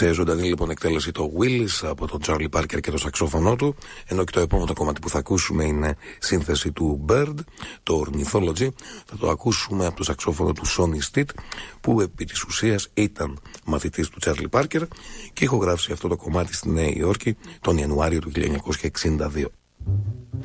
Σε ζωντανή λοιπόν εκτέλεση το Willis από τον Charlie Parker και το σαξόφωνο του, ενώ και το επόμενο κομμάτι που θα ακούσουμε είναι σύνθεση του Bird, το Ornithology. Θα το ακούσουμε από το σαξόφωνο του Sonny Stitt, που επί της ουσίας ήταν μαθητής του Charlie Parker και ηχογράφησε αυτό το κομμάτι στη Νέα Υόρκη τον Ιανουάριο του 1962.